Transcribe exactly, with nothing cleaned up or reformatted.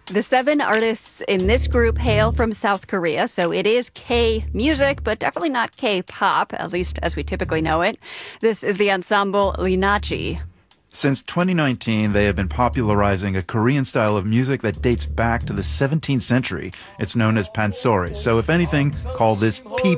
The seven artists in this group hail from South Korea, so it is K-music, but definitely not K-pop, at least as we typically know it. This is the ensemble Linachi. Since twenty nineteen, they have been popularizing a Korean style of music that dates back to the seventeenth century. It's known as pansori. So if anything, call this P